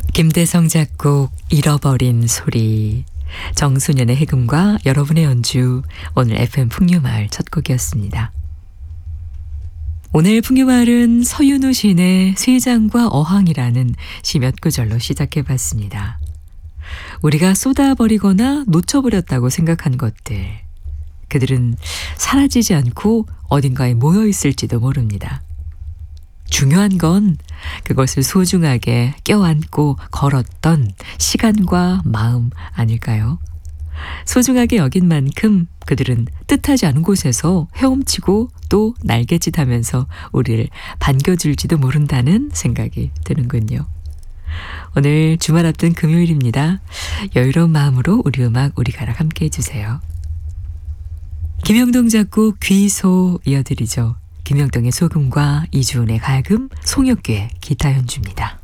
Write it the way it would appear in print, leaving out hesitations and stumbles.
김대성 작곡 잃어버린 소리, 정수년의 해금과 여러분의 연주, 오늘 FM 풍류마을 첫 곡이었습니다. 오늘 풍류마을은 서윤우 시인의 쇠장과 어항이라는 시 몇 구절로 시작해봤습니다. 우리가 쏟아버리거나 놓쳐버렸다고 생각한 것들, 그들은 사라지지 않고 어딘가에 모여있을지도 모릅니다. 중요한 건 그것을 소중하게 껴안고 걸었던 시간과 마음 아닐까요? 소중하게 여긴 만큼 그들은 뜻하지 않은 곳에서 헤엄치고 또 날갯짓하면서 우리를 반겨줄지도 모른다는 생각이 드는군요. 오늘 주말 앞둔 금요일입니다. 여유로운 마음으로 우리 음악 우리 가락 함께 해주세요. 김영동 작곡 귀소 이어드리죠. 김영동의 소금과 이주은의 가야금, 송혁규의 기타 연주입니다.